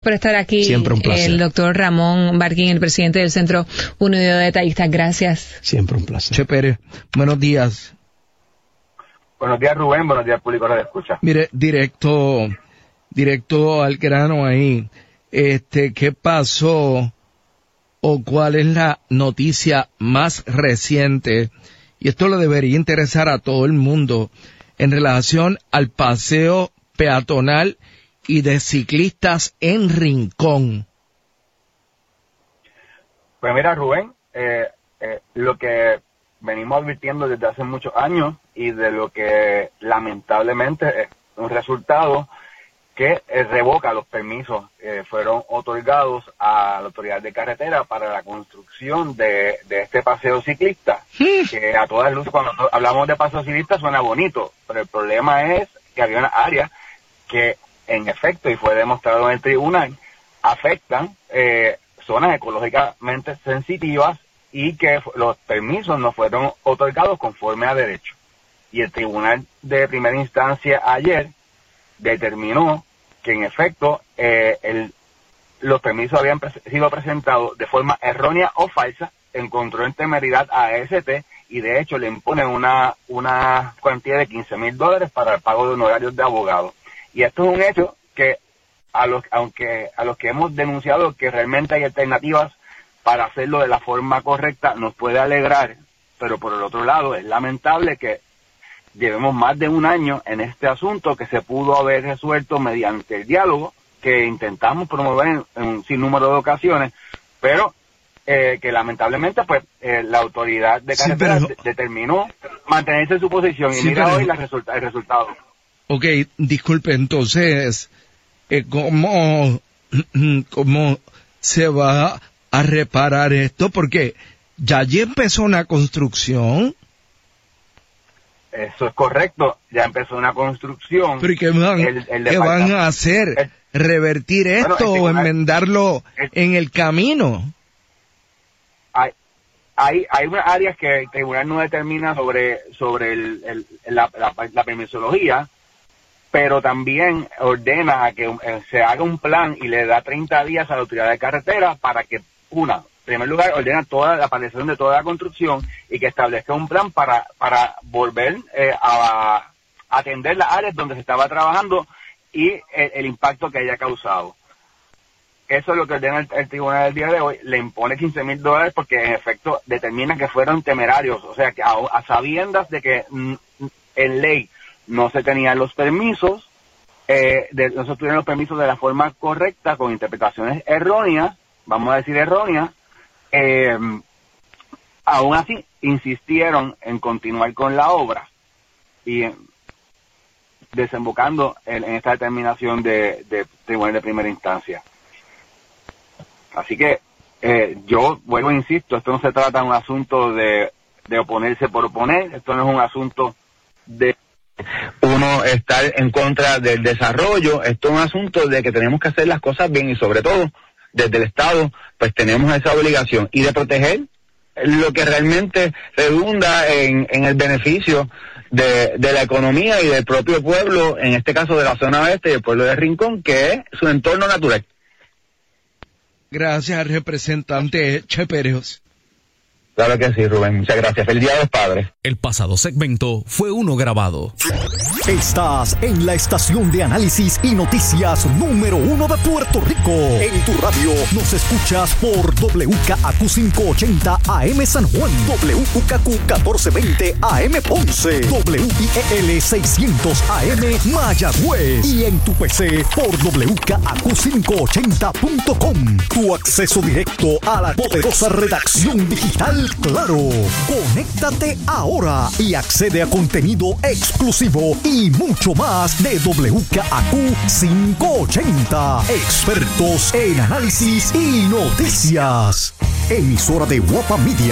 por estar aquí. Siempre un placer. El doctor Ramón Barquín, el presidente del Centro Unido de Detallistas. Gracias. Siempre un placer. Che Pérez, buenos días. Buenos días, Rubén. Buenos días, público de escucha. Mire, directo al grano ahí. ¿Qué pasó o cuál es la noticia más reciente? Y esto le debería interesar a todo el mundo en relación al paseo peatonal y de ciclistas en Rincón. Pues mira, Rubén, lo que venimos advirtiendo desde hace muchos años y de lo que lamentablemente es un resultado que revoca los permisos fueron otorgados a la autoridad de carretera para la construcción de este paseo ciclista, que a todas luces cuando hablamos de paseo ciclista suena bonito, pero el problema es que había una área que en efecto, y fue demostrado en el tribunal, afectan zonas ecológicamente sensitivas y que los permisos no fueron otorgados conforme a derecho. Y el tribunal de primera instancia ayer determinó que en efecto los permisos habían sido presentados de forma errónea o falsa, encontró en temeridad a AST y de hecho le imponen una cuantía de $15,000 para el pago de honorarios de abogados. Y esto es un hecho que a los que hemos denunciado que realmente hay alternativas para hacerlo de la forma correcta nos puede alegrar, pero por el otro lado es lamentable que llevemos más de un año en este asunto que se pudo haber resuelto mediante el diálogo que intentamos promover en un sinnúmero de ocasiones, pero que lamentablemente pues la autoridad de carretera determinó mantenerse en su posición y mira hoy el resultado. Ok, disculpe, entonces, ¿cómo se va a reparar esto? Porque ya allí empezó una construcción. Eso es correcto, ya empezó una construcción. ¿Pero qué van a hacer? ¿Revertir esto o enmendarlo en el camino? Hay unas áreas que el tribunal no determina sobre la permisología, pero también ordena a que se haga un plan y le da 30 días a la autoridad de carretera para que, en primer lugar, ordena toda la paralización de toda la construcción y que establezca un plan para volver a atender las áreas donde se estaba trabajando y el impacto que haya causado. Eso es lo que ordena el tribunal del día de hoy. Le impone $15,000 porque en efecto determina que fueron temerarios, o sea que a sabiendas de que en ley no se tenían los permisos, no se obtuvieron los permisos de la forma correcta, con interpretaciones erróneas, vamos a decir erróneas, aún así insistieron en continuar con la obra y desembocando en esta determinación de tribunal de primera instancia. Así que yo vuelvo e insisto, esto no se trata de un asunto de oponerse por oponer, esto no es un asunto de uno estar en contra del desarrollo, esto es un asunto de que tenemos que hacer las cosas bien y sobre todo desde el Estado pues tenemos esa obligación y de proteger lo que realmente redunda en el beneficio de la economía y del propio pueblo, en este caso de la zona oeste y el pueblo de Rincón, que es su entorno natural. Gracias, representante Che Pérez. Claro que sí, Rubén. Muchas gracias. Feliz Día de los Padres. El pasado segmento fue uno grabado. Estás en la estación de análisis y noticias número 1 de Puerto Rico. En tu radio nos escuchas por WKAQ 580 AM San Juan, WKQ 1420 AM Ponce, WIEL 600 AM Mayagüez y en tu PC por WKAQ580.com. Tu acceso directo a la poderosa redacción digital Claro. Conéctate ahora y accede a contenido exclusivo y mucho más de WKAQ 580. Expertos en análisis y noticias. Emisora de Guapa Media.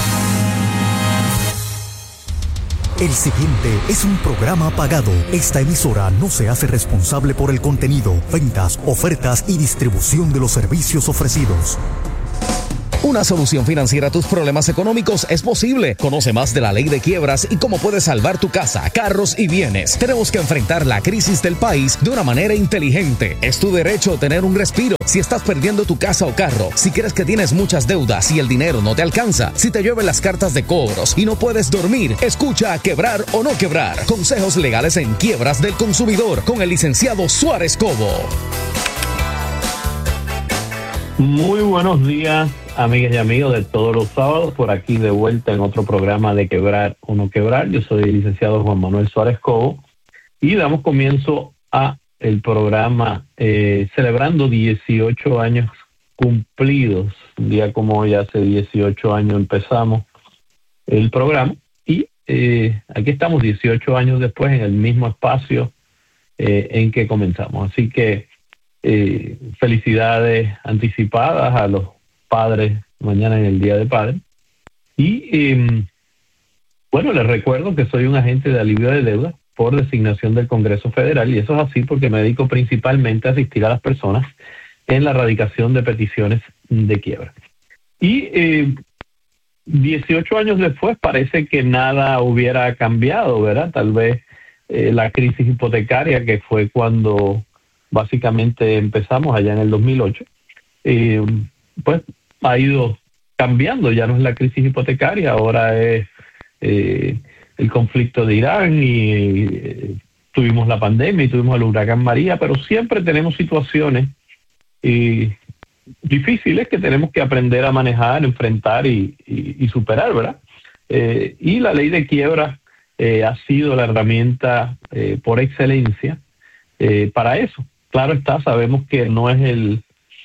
El siguiente es un programa pagado. Esta emisora no se hace responsable por el contenido, ventas, ofertas y distribución de los servicios ofrecidos. Una solución financiera a tus problemas económicos es posible. Conoce más de la ley de quiebras y cómo puedes salvar tu casa, carros y bienes. Tenemos que enfrentar la crisis del país de una manera inteligente. Es tu derecho tener un respiro. Si estás perdiendo tu casa o carro, si crees que tienes muchas deudas y el dinero no te alcanza, si te llueven las cartas de cobros y no puedes dormir, escucha a Quebrar o No Quebrar. Consejos legales en quiebras del consumidor con el licenciado Suárez Cobo. Muy buenos días, amigas y amigos de todos los sábados, por aquí de vuelta en otro programa de Quebrar o No Quebrar. Yo soy el licenciado Juan Manuel Suárez Cobo y damos comienzo a el programa celebrando 18 años cumplidos. Un día como hoy, hace 18 años empezamos el programa y aquí estamos 18 años después en el mismo espacio en que comenzamos. Así que felicidades anticipadas a los padres mañana en el Día de Padres. Y bueno, les recuerdo que soy un agente de alivio de deuda por designación del Congreso Federal, y eso es así porque me dedico principalmente a asistir a las personas en la radicación de peticiones de quiebra. Y 18 años después parece que nada hubiera cambiado, ¿verdad? Tal vez la crisis hipotecaria, que fue cuando básicamente empezamos allá en el 2008, pues ha ido cambiando. Ya no es la crisis hipotecaria, ahora es el conflicto de Irán y tuvimos la pandemia y tuvimos el huracán María, pero siempre tenemos situaciones difíciles que tenemos que aprender a manejar, enfrentar y superar, ¿verdad? Y la ley de quiebra ha sido la herramienta por excelencia para eso. Claro está, sabemos que no es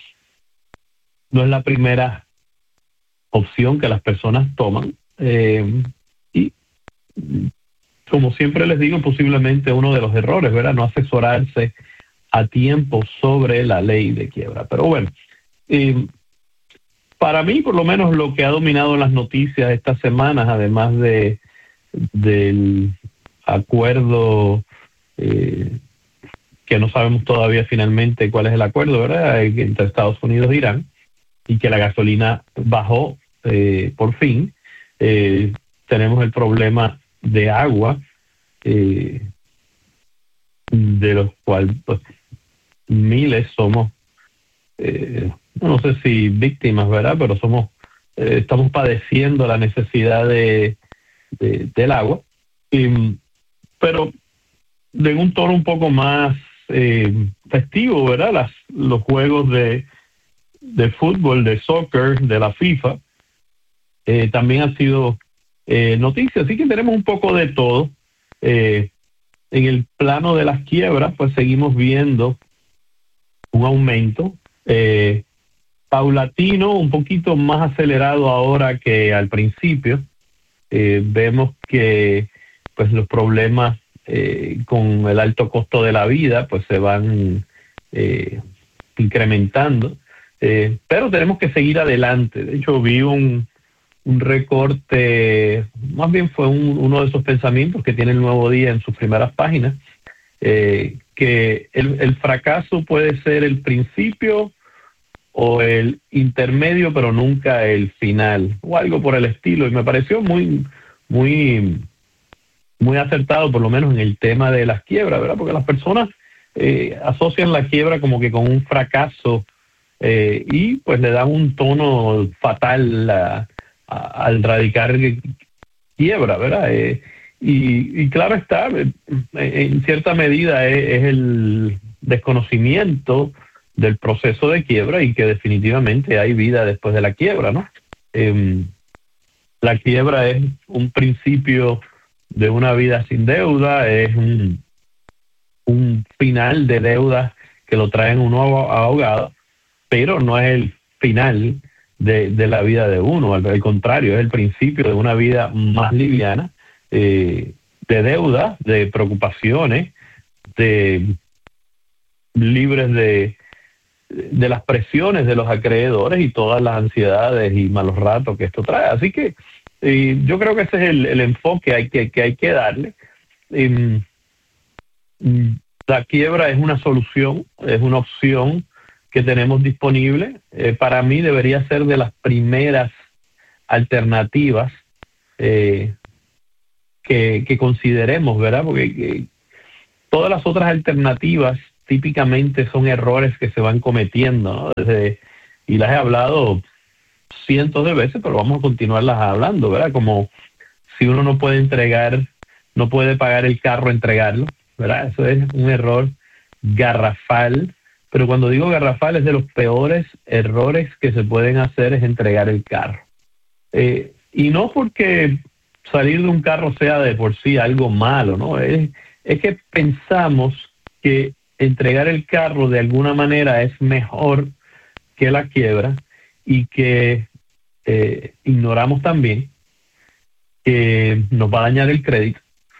la primera opción que las personas toman, y como siempre les digo, posiblemente uno de los errores, ¿verdad? No asesorarse a tiempo sobre la ley de quiebra. Pero bueno, para mí, por lo menos, lo que ha dominado las noticias estas semanas, además del acuerdo que no sabemos todavía finalmente cuál es el acuerdo, ¿verdad?, entre Estados Unidos e Irán, y que la gasolina bajó por fin. Tenemos el problema de agua, de los cuales pues, miles somos, no sé si víctimas, ¿verdad?, pero estamos padeciendo la necesidad del agua. Pero en un tono un poco más festivo, ¿verdad? Los juegos de fútbol, de soccer, de la FIFA, también han sido noticia. Así que tenemos un poco de todo. En el plano de las quiebras, pues seguimos viendo un aumento paulatino, un poquito más acelerado ahora que al principio. Vemos que pues los problemas con el alto costo de la vida pues se van incrementando, pero tenemos que seguir adelante. De hecho, vi un recorte, más bien fue uno de esos pensamientos que tiene el Nuevo Día en sus primeras páginas, que el fracaso puede ser el principio o el intermedio, pero nunca el final, o algo por el estilo, y me pareció muy acertado, por lo menos en el tema de las quiebras, ¿verdad? Porque las personas asocian la quiebra como que con un fracaso, y pues le dan un tono fatal al radicar quiebra, ¿verdad? Y claro está, en cierta medida es el desconocimiento del proceso de quiebra, y que definitivamente hay vida después de la quiebra, ¿no? La quiebra es un principio de una vida sin deuda, es un final de deuda que lo traen uno ahogado, pero no es el final de la vida de uno, al contrario, es el principio de una vida más liviana, de deuda, de preocupaciones, libres de las presiones de los acreedores y todas las ansiedades y malos ratos que esto trae. Así que yo creo que ese es el enfoque que hay que darle. La quiebra es una solución, es una opción que tenemos disponible. Para mí debería ser de las primeras alternativas que consideremos, ¿verdad? Porque todas las otras alternativas típicamente son errores que se van cometiendo, ¿no? Y las he hablado cientos de veces, pero vamos a continuarlas hablando, ¿verdad? Como si uno no puede pagar el carro, entregarlo, ¿verdad? Eso es un error garrafal, pero cuando digo garrafal es de los peores errores que se pueden hacer es entregar el carro. Y no porque salir de un carro sea de por sí algo malo, ¿no? Es que pensamos que entregar el carro de alguna manera es mejor que la quiebra y que ignoramos también que nos va a dañar el crédito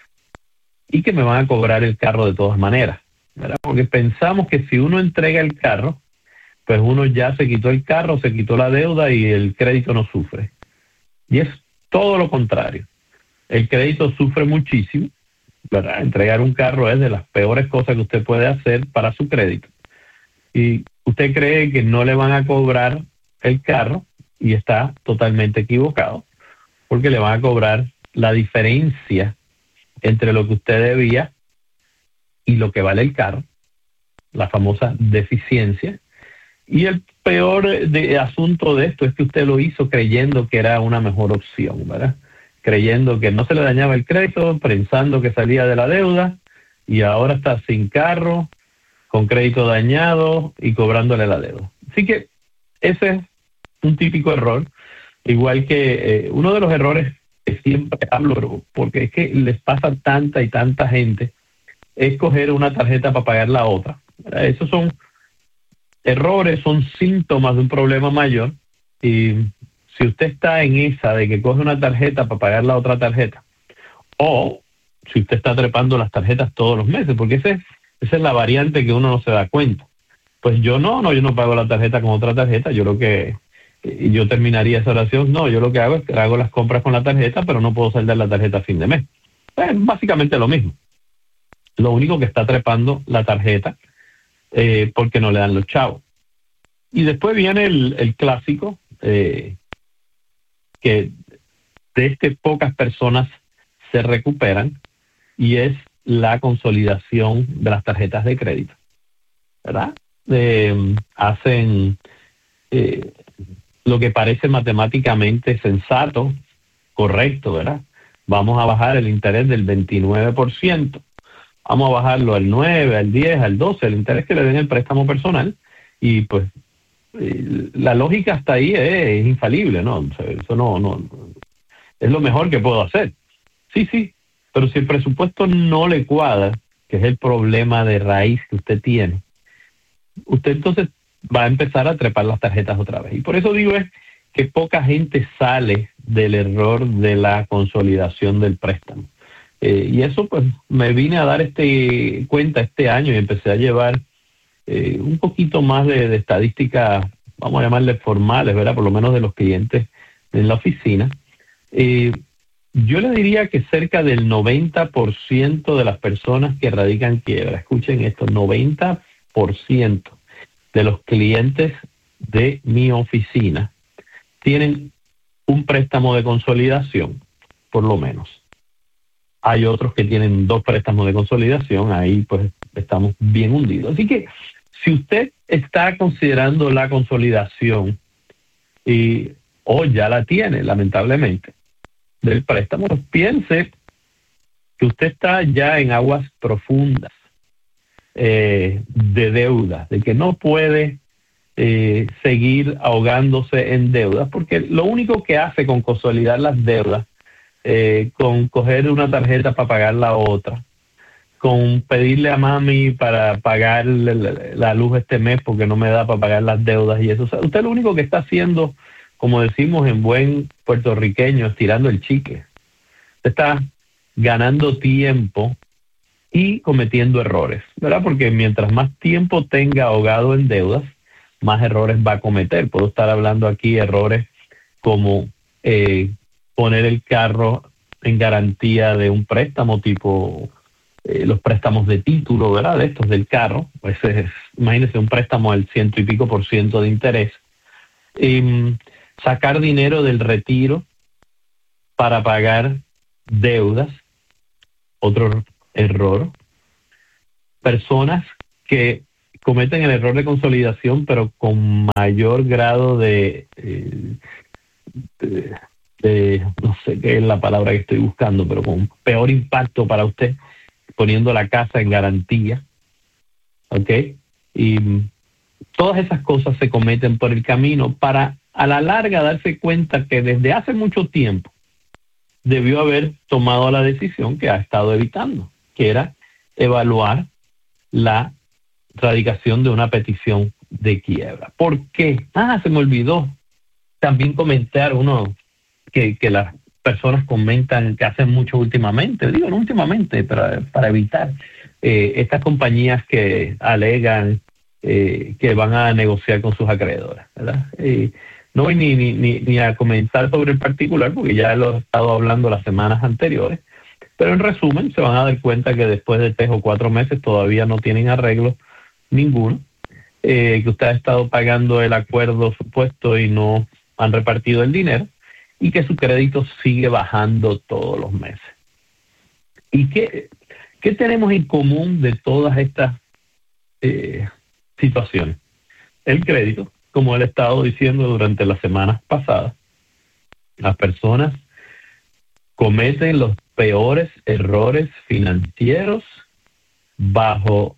y que me van a cobrar el carro de todas maneras, ¿verdad? Porque pensamos que si uno entrega el carro, pues uno ya se quitó el carro, se quitó la deuda y el crédito no sufre. Y es todo lo contrario. El crédito sufre muchísimo, ¿verdad? Entregar un carro es de las peores cosas que usted puede hacer para su crédito. Y usted cree que no le van a cobrar el carro y está totalmente equivocado, porque le van a cobrar la diferencia entre lo que usted debía y lo que vale el carro, la famosa deficiencia. Y el peor asunto de esto es que usted lo hizo creyendo que era una mejor opción, ¿verdad? Creyendo que no se le dañaba el crédito, pensando que salía de la deuda, y ahora está sin carro, con crédito dañado y cobrándole la deuda. Así que ese es un típico error, igual que uno de los errores que siempre hablo, porque es que les pasa a tanta y tanta gente, es coger una tarjeta para pagar la otra. Esos son errores, son síntomas de un problema mayor, y si usted está en esa de que coge una tarjeta para pagar la otra tarjeta, o si usted está trepando las tarjetas todos los meses, porque esa es la variante que uno no se da cuenta. Pues yo no pago la tarjeta con otra tarjeta, yo terminaría esa oración, yo lo que hago es que hago las compras con la tarjeta, pero no puedo saldar la tarjeta a fin de mes. Es básicamente lo mismo. Lo único que está trepando la tarjeta porque no le dan los chavos. Y después viene el clásico, que de pocas personas se recuperan, y es la consolidación de las tarjetas de crédito, ¿verdad? Hacen lo que parece matemáticamente sensato, correcto, ¿verdad? Vamos a bajar el interés del 29%, vamos a bajarlo al 9, al 10, al 12, el interés que le den el préstamo personal, y pues la lógica hasta ahí es infalible, ¿no? O sea, eso no es lo mejor que puedo hacer. Sí, pero si el presupuesto no le cuadra, que es el problema de raíz que usted tiene, usted entonces va a empezar a trepar las tarjetas otra vez. Y por eso digo es que poca gente sale del error de la consolidación del préstamo. Y eso pues me vine a dar cuenta este año y empecé a llevar un poquito más de estadísticas, vamos a llamarle formales, ¿verdad? Por lo menos de los clientes en la oficina. Yo le diría que cerca del 90% de las personas que radican quiebra, escuchen esto, 90% de los clientes de mi oficina tienen un préstamo de consolidación, por lo menos. Hay otros que tienen 2 préstamos de consolidación, ahí pues estamos bien hundidos. Así que si usted está considerando la consolidación o ya la tiene, lamentablemente, del préstamo, pues piense que usted está ya en aguas profundas de deuda, de que no puede seguir ahogándose en deudas, porque lo único que hace con consolidar las deudas, con coger una tarjeta para pagar la otra, con pedirle a mami para pagar la luz este mes porque no me da para pagar las deudas y eso, o sea, usted lo único que está haciendo, como decimos en buen puertorriqueño, es tirando el chicle. Usted está ganando tiempo y cometiendo errores, ¿verdad? Porque mientras más tiempo tenga ahogado en deudas, más errores va a cometer. Puedo estar hablando aquí errores como poner el carro en garantía de un préstamo tipo los préstamos de título, ¿verdad? De estos del carro. Imagínense un préstamo al 100 y pico % de interés. Sacar dinero del retiro para pagar deudas, otro error. Personas que cometen el error de consolidación, pero con mayor grado de no sé qué es la palabra que estoy buscando, pero con peor impacto para usted, poniendo la casa en garantía, ¿ok? Y todas esas cosas se cometen por el camino para a la larga darse cuenta que desde hace mucho tiempo debió haber tomado la decisión que ha estado evitando, que era evaluar la radicación de una petición de quiebra. ¿Por qué? Se me olvidó también comentar que las personas comentan que hacen mucho últimamente, digo no últimamente, pero para evitar estas compañías que alegan que van a negociar con sus acreedoras, ¿verdad? No voy ni a comentar sobre el particular porque ya lo he estado hablando las semanas anteriores, pero en resumen se van a dar cuenta que después de 3 o 4 meses todavía no tienen arreglo ninguno, que usted ha estado pagando el acuerdo supuesto y no han repartido el dinero y que su crédito sigue bajando todos los meses. ¿Y qué tenemos en común de todas estas situaciones? El crédito, como he estado diciendo durante las semanas pasadas, las personas cometen los peores errores financieros bajo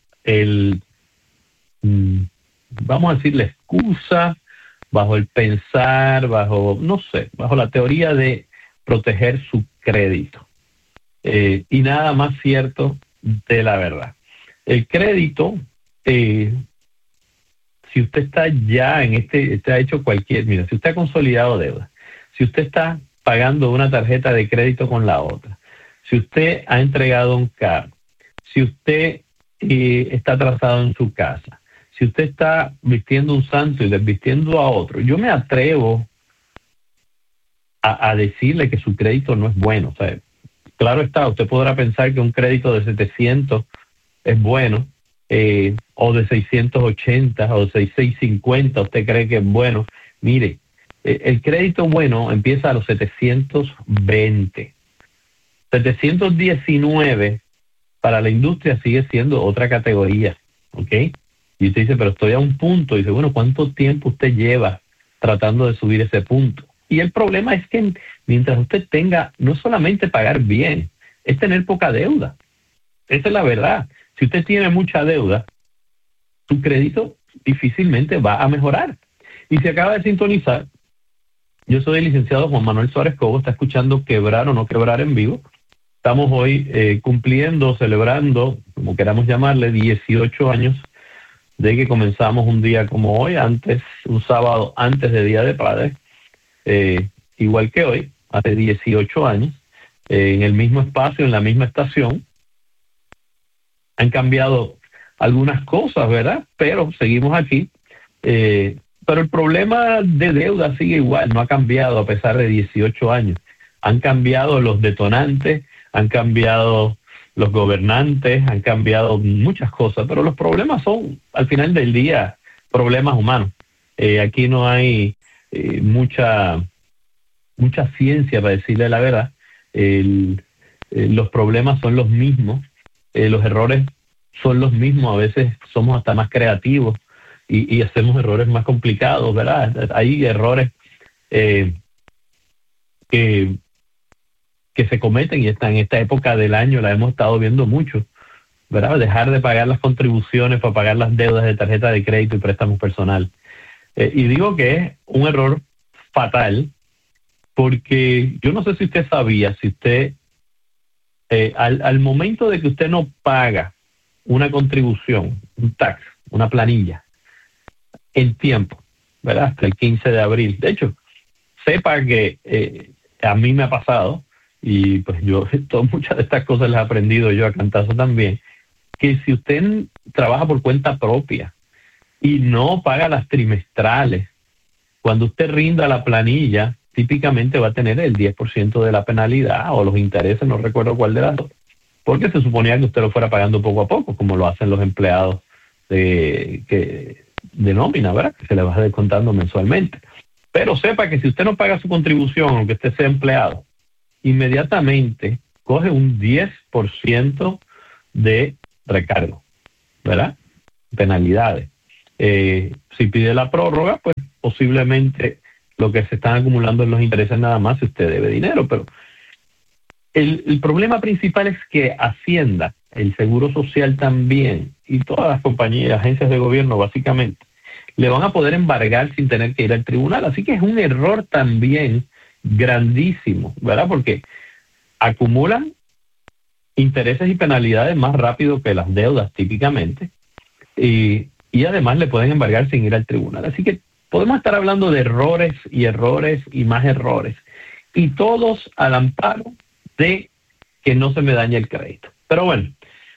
vamos a decir, la excusa, bajo el pensar, bajo la teoría de proteger su crédito. Y nada más cierto de la verdad. El crédito, si usted está ya usted ha hecho si usted ha consolidado deuda, si usted está pagando una tarjeta de crédito con la otra, si usted ha entregado un carro, si usted está atrasado en su casa, si usted está vistiendo un santo y desvistiendo a otro, yo me atrevo a decirle que su crédito no es bueno. O sea, claro está, usted podrá pensar que un crédito de 700 es bueno, o de 680 o de 650, usted cree que es bueno. Mire, el crédito bueno empieza a los 720. 719 para la industria sigue siendo otra categoría, ¿ok? Y usted dice, pero estoy a un punto. Y dice, bueno, ¿cuánto tiempo usted lleva tratando de subir ese punto? Y el problema es que mientras usted tenga, no solamente pagar bien, es tener poca deuda. Esa es la verdad. Si usted tiene mucha deuda, su crédito difícilmente va a mejorar. Y si acaba de sintonizar, yo soy el licenciado Juan Manuel Suárez Cobo, está escuchando Quebrar o No Quebrar en vivo. Estamos hoy celebrando, como queramos llamarle, 18 años de que comenzamos un día como hoy, un sábado antes de Día de Padres, igual que hoy, hace 18 años, en el mismo espacio, en la misma estación. Han cambiado algunas cosas, ¿verdad? Pero seguimos aquí. Pero el problema de deuda sigue igual, no ha cambiado a pesar de 18 años. Han cambiado los detonantes, han cambiado los gobernantes, han cambiado muchas cosas, pero los problemas son, al final del día, problemas humanos. Aquí no hay mucha ciencia, para decirle la verdad. Los problemas son los mismos, los errores son los mismos, a veces somos hasta más creativos y hacemos errores más complicados, ¿verdad? Hay errores que se cometen y en esta época del año la hemos estado viendo mucho, ¿verdad? Dejar de pagar las contribuciones para pagar las deudas de tarjeta de crédito y préstamos personal. Y digo que es un error fatal porque yo no sé si usted sabía, si usted al momento de que usted no paga una contribución, un tax, una planilla, en tiempo, ¿verdad? Hasta el 15 de abril. De hecho, sepa que a mí me ha pasado, y pues muchas de estas cosas las he aprendido yo a cantazo también, que si usted trabaja por cuenta propia y no paga las trimestrales, cuando usted rinda la planilla, típicamente va a tener el 10% de la penalidad o los intereses, no recuerdo cuál de las dos. porque se suponía que usted lo fuera pagando poco a poco, como lo hacen los empleados de nómina, ¿verdad? Que se le va descontando mensualmente. Pero sepa que si usted no paga su contribución, aunque usted sea empleado, inmediatamente coge un 10% de recargo, ¿verdad? Penalidades. Si pide la prórroga, pues posiblemente lo que se están acumulando en los intereses nada más si usted debe dinero, pero el problema principal es que Hacienda, el Seguro Social también, y todas las compañías, agencias de gobierno básicamente, le van a poder embargar sin tener que ir al tribunal. Así que es un error también grandísimo, ¿verdad? Porque acumulan intereses y penalidades más rápido que las deudas típicamente, y además le pueden embargar sin ir al tribunal. Así que podemos estar hablando de errores y más errores, y todos al amparo de que no se me dañe el crédito. Pero bueno,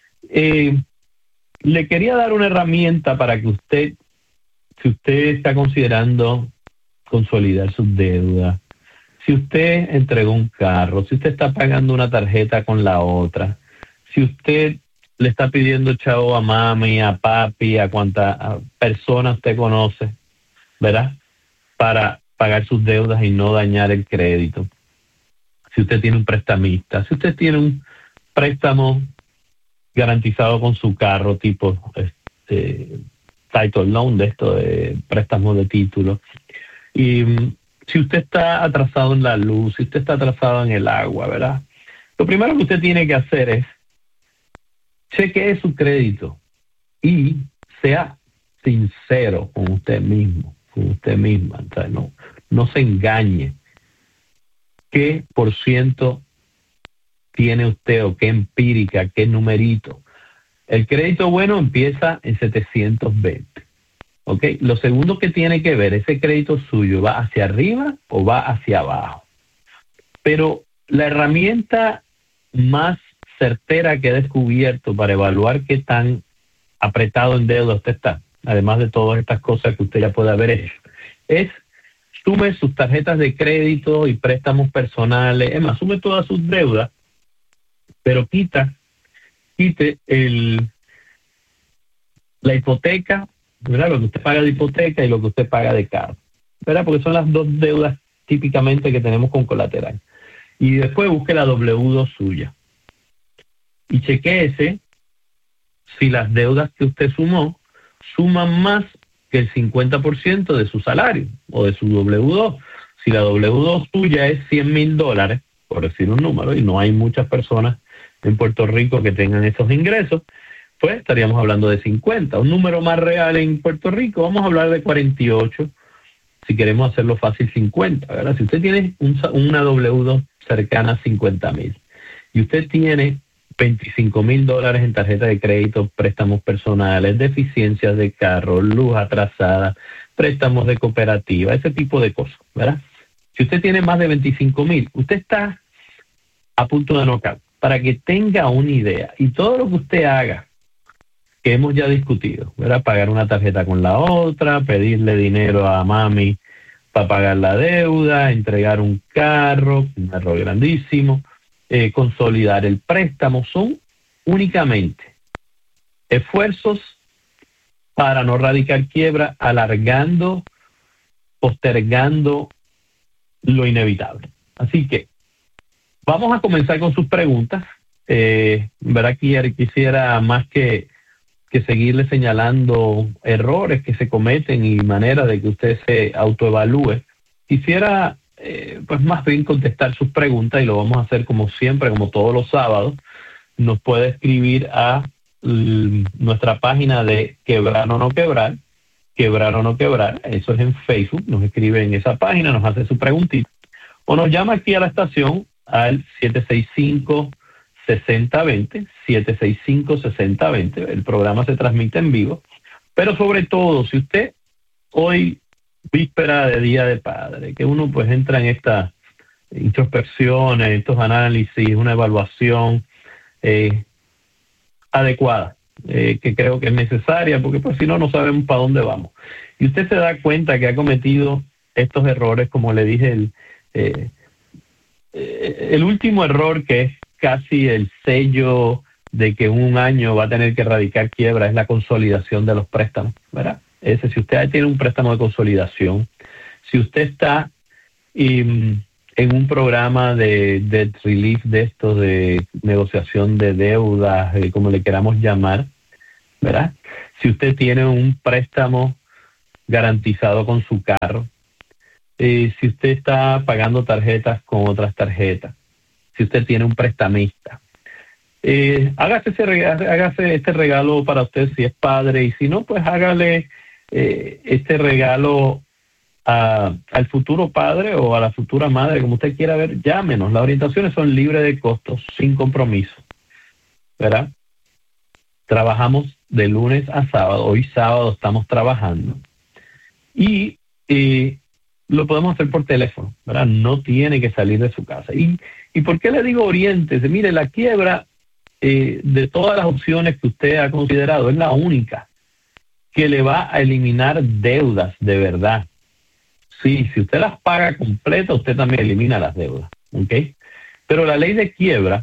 le quería dar una herramienta para que usted, si usted está considerando consolidar sus deudas, si usted entregó un carro, si usted está pagando una tarjeta con la otra, si usted le está pidiendo chavo a mami, a papi, a cuanta persona usted conoce, ¿verdad? Para pagar sus deudas y no dañar el crédito. Si usted tiene un prestamista, si usted tiene un préstamo garantizado con su carro, tipo title loan, de esto de préstamo de título, y si usted está atrasado en la luz, si usted está atrasado en el agua, ¿verdad? Lo primero que usted tiene que hacer es chequee su crédito y sea sincero con usted mismo, con usted misma. O sea, no se engañe. ¿Qué por ciento tiene usted o qué empírica, qué numerito? El crédito bueno empieza en 720. ¿Ok? Lo segundo que tiene que ver, ese crédito suyo, ¿va hacia arriba o va hacia abajo? Pero la herramienta más certera que he descubierto para evaluar qué tan apretado en deuda usted está, además de todas estas cosas que usted ya puede haber hecho, es sume sus tarjetas de crédito y préstamos personales, es más, sume todas sus deudas, pero quite la hipoteca, ¿verdad? Lo que usted paga de hipoteca y lo que usted paga de carro, ¿verdad? Porque son las dos deudas típicamente que tenemos con colateral. Y después busque la W2 suya. Y chequéese si las deudas que usted sumó suman más que el 50% de su salario o de su W2. Si la W2 suya es $100,000, por decir un número, y no hay muchas personas en Puerto Rico que tengan esos ingresos, pues estaríamos hablando de 50. Un número más real en Puerto Rico, vamos a hablar de 48, si queremos hacerlo fácil, 50, ¿verdad? Si usted tiene una W2 cercana a 50,000 y usted tiene $25,000 en tarjeta de crédito, préstamos personales, deficiencias de carro, luz atrasada, préstamos de cooperativa, ese tipo de cosas, ¿verdad? Si usted tiene más de 25,000, usted está a punto de knockout. Para que tenga una idea, y todo lo que usted haga, que hemos ya discutido, ¿verdad? Pagar una tarjeta con la otra, pedirle dinero a mami para pagar la deuda, entregar un carro, un error grandísimo, consolidar el préstamo, son únicamente esfuerzos para no radicar quiebra, alargando, postergando lo inevitable. Así que vamos a comenzar con sus preguntas. ¿Verdad? Quisiera más que seguirle señalando errores que se cometen y manera de que usted se autoevalúe. Quisiera pues más bien contestar sus preguntas, y lo vamos a hacer como siempre, como todos los sábados. Nos puede escribir a nuestra página de Quebrar o No Quebrar, Quebrar o No Quebrar, eso es en Facebook, nos escribe en esa página, nos hace su preguntita, o nos llama aquí a la estación al 765-6020, 765-6020, el programa se transmite en vivo, pero sobre todo, si usted hoy, víspera de Día de Padre, que uno pues entra en esta introspección, en estos análisis, una evaluación adecuada, que creo que es necesaria, porque pues si no, no sabemos para dónde vamos. Y usted se da cuenta que ha cometido estos errores, como le dije, el último error, que es casi el sello de que en un año va a tener que erradicar quiebra, es la consolidación de los préstamos, ¿verdad? Si usted tiene un préstamo de consolidación, si usted está en un programa de debt relief de estos, de negociación de deudas, como le queramos llamar, ¿verdad? Si usted tiene un préstamo garantizado con su carro, si usted está pagando tarjetas con otras tarjetas, si usted tiene un prestamista, hágase este regalo para usted si es padre, y si no, pues hágale este regalo al futuro padre o a la futura madre, como usted quiera ver. Llámenos. Las orientaciones son libres de costos, sin compromiso, ¿verdad? Trabajamos de lunes a sábado. Hoy sábado estamos trabajando. Y lo podemos hacer por teléfono, ¿verdad? No tiene que salir de su casa. ¿Y por qué le digo oriéntese? Mire, la quiebra, de todas las opciones que usted ha considerado, es la única que le va a eliminar deudas de verdad. Sí, si usted las paga completas, usted también elimina las deudas, ¿ok? Pero la ley de quiebra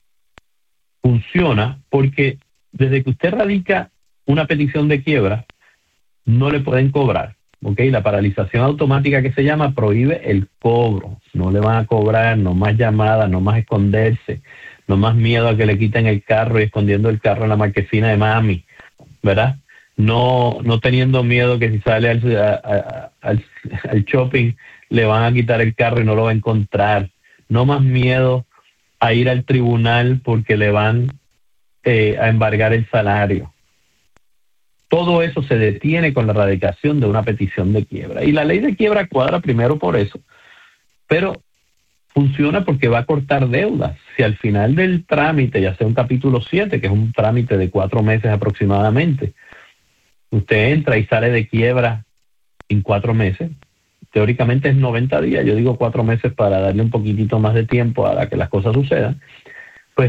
funciona porque desde que usted radica una petición de quiebra, no le pueden cobrar, ¿ok? La paralización automática, que se llama, prohíbe el cobro. No le van a cobrar, no más llamadas, no más esconderse, no más miedo a que le quiten el carro y escondiendo el carro en la marquesina de mami, ¿verdad? No teniendo miedo que si sale al shopping le van a quitar el carro y no lo va a encontrar. No más miedo a ir al tribunal porque le van a embargar el salario. Todo eso se detiene con la radicación de una petición de quiebra. Y la ley de quiebra cuadra primero por eso, pero funciona porque va a cortar deudas. Si al final del trámite, ya sea un capítulo 7, que es un trámite de 4 meses aproximadamente, usted entra y sale de quiebra en 4 meses, teóricamente es 90 días, yo digo 4 meses para darle un poquitito más de tiempo a que las cosas sucedan, pues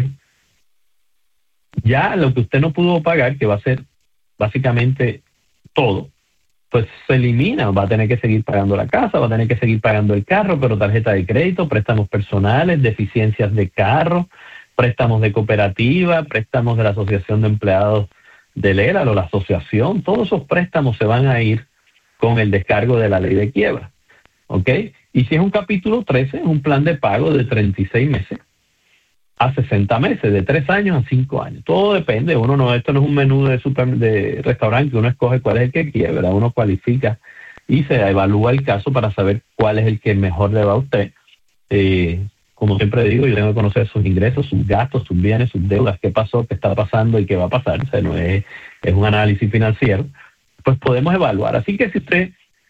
ya lo que usted no pudo pagar, que va a ser básicamente todo, pues se elimina. Va a tener que seguir pagando la casa, va a tener que seguir pagando el carro, pero tarjeta de crédito, préstamos personales, deficiencias de carro, préstamos de cooperativa, préstamos de la Asociación de Empleados del ELA o la asociación, todos esos préstamos se van a ir con el descargo de la ley de quiebra, ¿ok? Y si es un capítulo 13, es un plan de pago de 36 meses a 60 meses, de 3 años a 5 años. Todo depende. Esto no es un menú de restaurante que uno escoge cuál es el que quiebra, uno cualifica y se evalúa el caso para saber cuál es el que mejor le va a usted. Como siempre digo, yo tengo que conocer sus ingresos, sus gastos, sus bienes, sus deudas, qué pasó, qué está pasando y qué va a pasar. O sea, no es un análisis financiero. Pues podemos evaluar. Así que si usted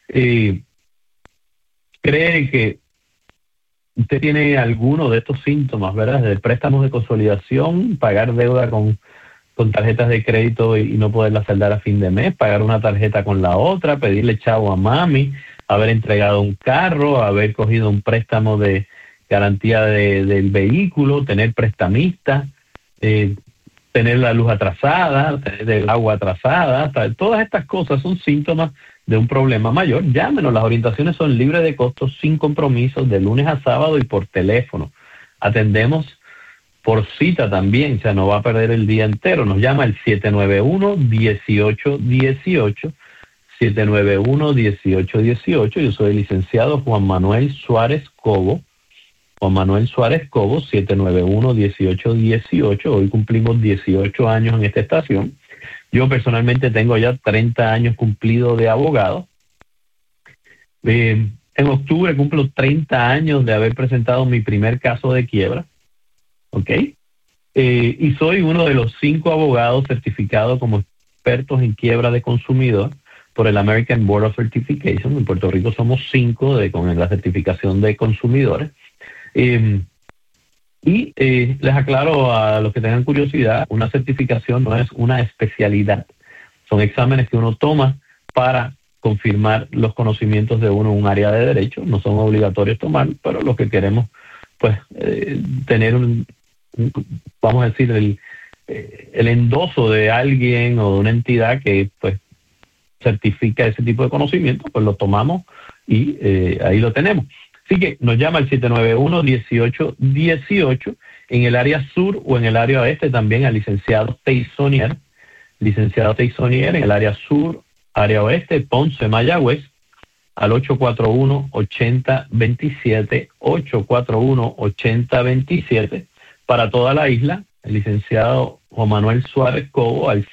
cree que usted tiene alguno de estos síntomas, ¿verdad? De préstamos de consolidación, pagar deuda con tarjetas de crédito y no poderla saldar a fin de mes, pagar una tarjeta con la otra, pedirle chavo a mami, haber entregado un carro, haber cogido un préstamo de garantía del vehículo, tener prestamista, tener la luz atrasada, tener el agua atrasada, todas estas cosas son síntomas de un problema mayor. Llámenos, las orientaciones son libres de costos, sin compromisos, de lunes a sábado y por teléfono. Atendemos por cita también, o sea, no va a perder el día entero. Nos llama el 791-1818, 791-1818. Yo soy el licenciado Juan Manuel Suárez Cobo, 791-1818. Hoy cumplimos 18 años en esta estación. Yo personalmente tengo ya 30 años cumplidos de abogado. En octubre cumplo 30 años de haber presentado mi primer caso de quiebra. ¿Ok? Y soy uno de los 5 abogados certificados como expertos en quiebra de consumidor por el American Board of Certification. En Puerto Rico somos 5 con la certificación de consumidores. Les aclaro a los que tengan curiosidad, una certificación no es una especialidad. Son exámenes que uno toma para confirmar los conocimientos de uno en un área de derecho. No son obligatorios tomar, pero los que queremos, pues, tener vamos a decir, el endoso de alguien o de una entidad que, pues, certifica ese tipo de conocimiento, pues lo tomamos y ahí lo tenemos. Así que nos llama al 791-1818 En el área sur o en el área oeste también al licenciado Teisonier. Licenciado Teisonier en el área sur, área oeste, Ponce, Mayagüez, al 841-8027, 841-8027. Para toda la isla, el licenciado Juan Manuel Suárez Cobo al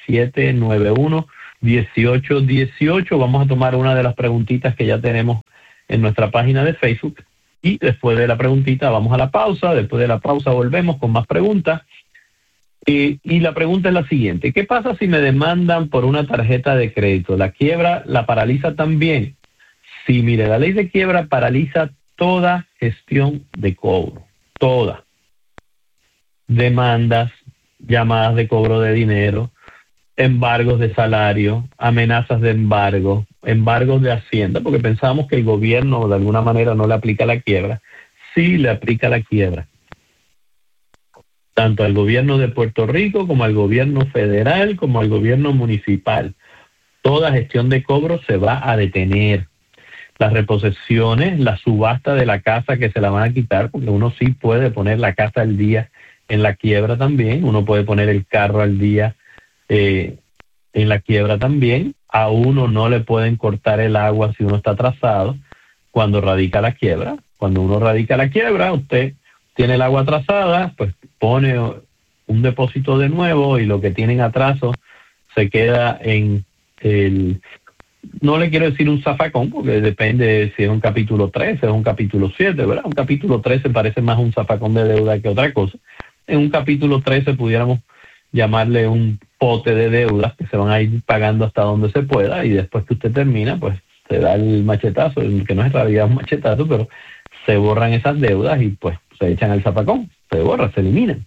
791-1818. Vamos a tomar una de las preguntitas que ya tenemos en nuestra página de Facebook y después de la preguntita vamos a la pausa. Después de la pausa volvemos con más preguntas. Y la pregunta es la siguiente: ¿qué pasa si me demandan por una tarjeta de crédito? ¿La quiebra la paraliza también? Sí, mire, la ley de quiebra paraliza toda gestión de cobro, toda. Demandas, llamadas de cobro de dinero, embargos de salario, amenazas de embargo, embargos de Hacienda, porque pensamos que el gobierno de alguna manera no le aplica la quiebra. Sí le aplica la quiebra, tanto al gobierno de Puerto Rico como al gobierno federal, como al gobierno municipal. Toda gestión de cobro se va a detener. Las reposesiones, la subasta de la casa que se la van a quitar, porque uno sí puede poner la casa al día en la quiebra también, uno puede poner el carro al día en la quiebra también. A uno no le pueden cortar el agua si uno está atrasado cuando radica la quiebra. Cuando uno radica la quiebra, usted tiene el agua atrasada, pues pone un depósito de nuevo y lo que tienen atraso se queda en el... No le quiero decir un zafacón, porque depende si es un capítulo 13 o un capítulo 7, ¿verdad? Un capítulo 13 parece más un zafacón de deuda que otra cosa. En un capítulo 13 pudiéramos llamarle un pote de deudas que se van a ir pagando hasta donde se pueda y después que usted termina, pues se da el machetazo, que no es en realidad un machetazo, pero se borran esas deudas y pues se echan al zafacón, se borra, se eliminan.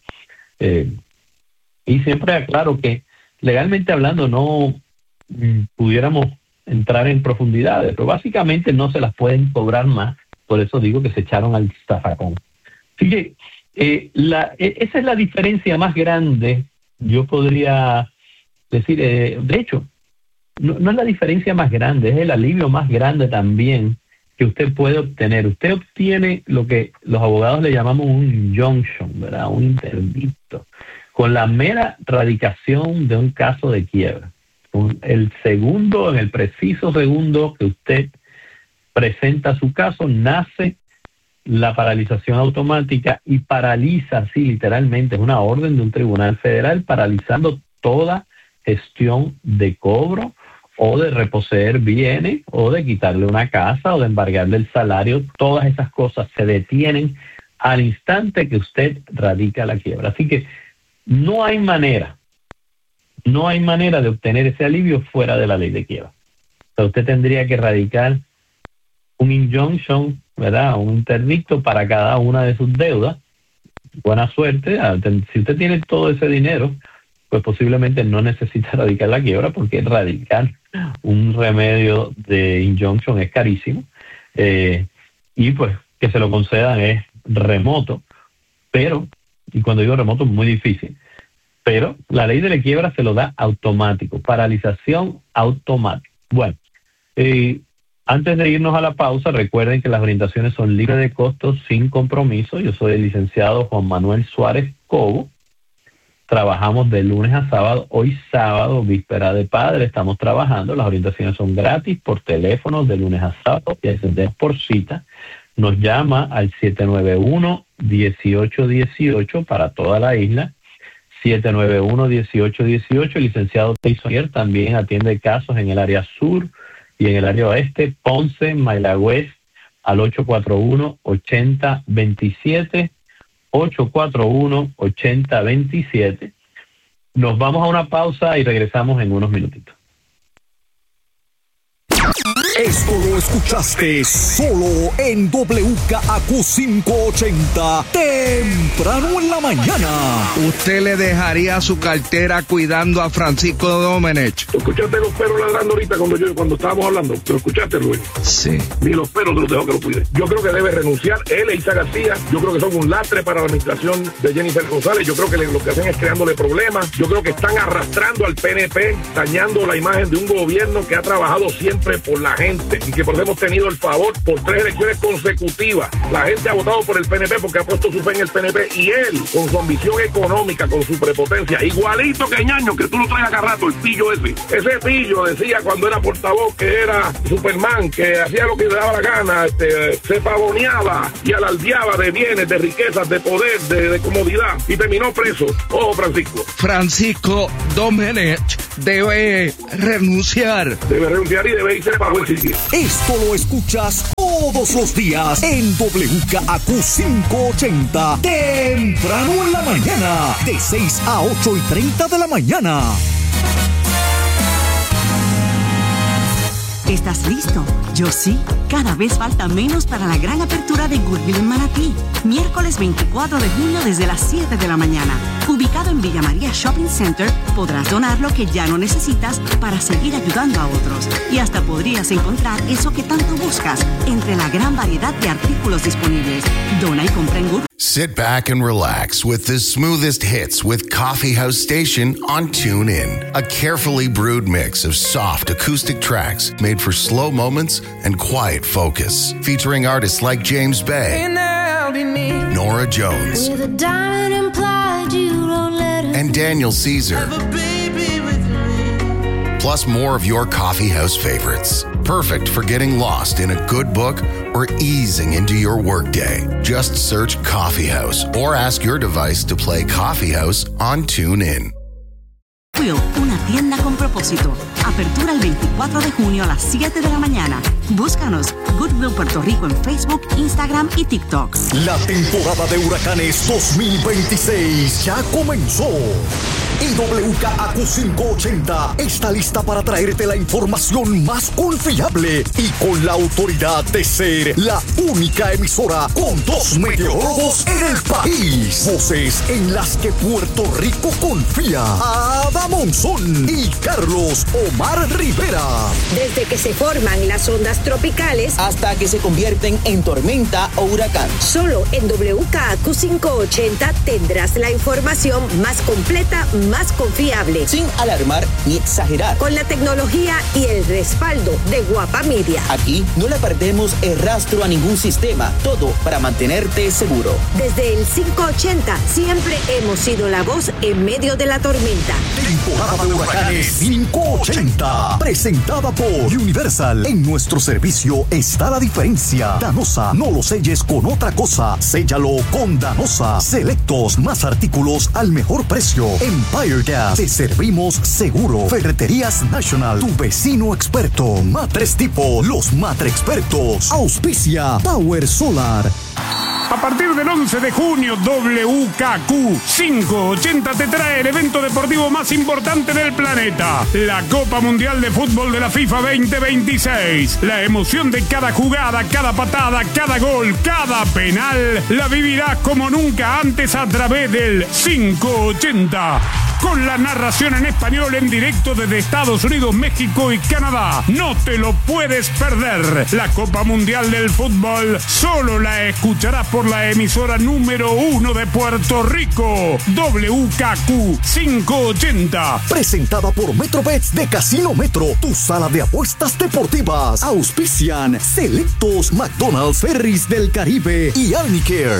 Y siempre aclaro que legalmente hablando no pudiéramos entrar en profundidades, pero básicamente no se las pueden cobrar más, por eso digo que se echaron al zafacón. Así que esa es la diferencia más grande, yo podría decir, de hecho, no es la diferencia más grande, es el alivio más grande también que usted puede obtener. Usted obtiene lo que los abogados le llamamos un injunction, ¿verdad? Un interdicto, con la mera radicación de un caso de quiebra. En el preciso segundo que usted presenta su caso, nace la paralización automática y paraliza, así literalmente, es una orden de un tribunal federal paralizando toda gestión de cobro o de reposeer bienes o de quitarle una casa o de embargarle el salario. Todas esas cosas se detienen al instante que usted radica la quiebra. Así que no hay manera de obtener ese alivio fuera de la ley de quiebra. O sea, usted tendría que radicar un injunction, ¿verdad? Un interdicto para cada una de sus deudas. Buena suerte. Si usted tiene todo ese dinero, pues posiblemente no necesita radicar la quiebra, porque radicar un remedio de injunction es carísimo. Y pues que se lo concedan es remoto. Pero, y cuando digo remoto es muy difícil, pero la ley de la quiebra se lo da automático, paralización automática. Bueno, antes de irnos a la pausa, recuerden que las orientaciones son libres de costos, sin compromiso. Yo soy el licenciado Juan Manuel Suárez Cobo. Trabajamos de lunes a sábado. Hoy sábado, víspera de Padre, estamos trabajando. Las orientaciones son gratis por teléfono de lunes a sábado y atendemos por cita. Nos llama al 791-1818 para toda la isla. 791-1818. El licenciado Teisonier también atiende casos en el área sur y en el área oeste, Ponce, Mayagüez, al 841-8027, 841-8027. Nos vamos a una pausa y regresamos en unos minutitos. Esto lo escuchaste solo en WKAQ 580, temprano en la mañana. ¿Usted le dejaría su cartera cuidando a Francisco Domenech? ¿Tú escuchaste los perros ladrando ahorita cuando estábamos hablando? ¿Lo escuchaste, Luis? Sí. Ni los perros te los dejó que lo cuide. Yo creo que debe renunciar él e Isa García. Yo creo que son un lastre para la administración de Jennifer González. Yo creo que lo que hacen es creándole problemas. Yo creo que están arrastrando al PNP, dañando la imagen de un gobierno que ha trabajado siempre por la gente gente y que por eso hemos tenido el favor por 3 elecciones consecutivas. La gente ha votado por el PNP porque ha puesto su fe en el PNP y él, con su ambición económica, con su prepotencia, igualito que Ñaño, que tú lo traes acá rato, el pillo ese. Ese pillo decía cuando era portavoz que era Superman, que hacía lo que le daba la gana, se pavoneaba y alardeaba de bienes, de riquezas, de poder, de comodidad y terminó preso. Ojo, Francisco. Francisco Domenech debe renunciar. Debe renunciar y debe irse para buen sitio. Esto lo escuchas todos los días en WKAQ 580. Temprano en la mañana, de 6 a 8:30 de la mañana. ¿Estás listo? Yo sí. Cada vez falta menos para la gran apertura de Goodwill en Manatí. Miércoles 24 de junio desde las 7 de la mañana. Ubicado en Villa María Shopping Center, podrás donar lo que ya no necesitas para seguir ayudando a otros. Y hasta podrías encontrar eso que tanto buscas entre la gran variedad de artículos disponibles. Dona y compra en Goodwill. Sit back and relax with the smoothest hits with Coffee House Station on TuneIn. A carefully brewed mix of soft acoustic tracks made for slow moments and quiet focus. Featuring artists like James Bay, Nora Jones, and Daniel Caesar. Plus more of your coffee house favorites. Perfect for getting lost in a good book or easing into your workday. Just search Coffee House or ask your device to play Coffee House on TuneIn. Una tienda con propósito. Apertura el 24 de junio a las 7 de la mañana. Búscanos Goodwill Puerto Rico en Facebook, Instagram y TikTok. La temporada de huracanes 2026 ya comenzó. Y WKAQ 580 está lista para traerte la información más confiable y con la autoridad de ser la única emisora con 2 meteorólogos en el país. Voces en las que Puerto Rico confía. Ada Monzón y Carlos Omar Rivera. Desde que se forman las ondas tropicales hasta que se convierten en tormenta o huracán. Solo en WKAQ 580 tendrás la información más completa, más confiable, sin alarmar ni exagerar, con la tecnología y el respaldo de Guapa Media. Aquí no le perdemos el rastro a ningún sistema, todo para mantenerte seguro. Desde el 580 siempre hemos sido la voz en medio de la tormenta. Temporada de huracanes 580, presentada por Universal. En nuestro servicio está la diferencia. Danosa, no lo selles con otra cosa, séllalo con Danosa. Selectos, más artículos al mejor precio. Empire Gas, te servimos seguro. Ferreterías National, tu vecino experto. Matres Tipo, los Matre Expertos. Auspicia Power Solar. A partir del 11 de junio, WKAQ 580 te trae el evento deportivo más importante del planeta, la Copa Mundial de Fútbol de la FIFA 2026. La emoción de cada jugada, cada patada, cada gol, cada penal, la vivirás como nunca antes a través del 580. Con la narración en español en directo desde Estados Unidos, México y Canadá. No te lo puedes perder. La Copa Mundial del Fútbol solo la escucharás por la emisora número 1 de Puerto Rico, WKAQ 580. Presentada por Metrobets de Casino Metro, tu sala de apuestas deportivas. Auspician Selectos, McDonald's, Ferris del Caribe y Arnicare.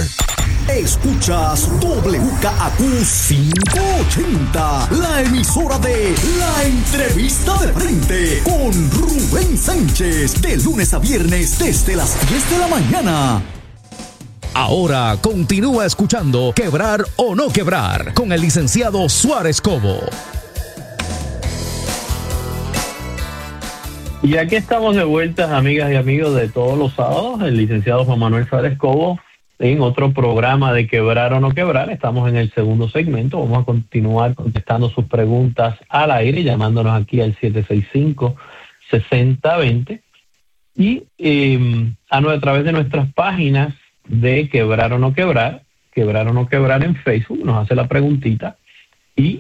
Escuchas WKAQ 580, la emisora de La Entrevista de Frente con Rubén Sánchez, de lunes a viernes desde las 10 de la mañana. Ahora continúa escuchando Quebrar o No Quebrar con el licenciado Suárez Cobo. Y aquí estamos de vuelta, amigas y amigos de todos los sábados, el licenciado Juan Manuel Suárez Cobo, en otro programa de Quebrar o No Quebrar. Estamos en el segundo segmento. Vamos a continuar contestando sus preguntas al aire, llamándonos aquí al 765-6020 y a través de nuestras páginas de Quebrar o No Quebrar en Facebook, nos hace la preguntita y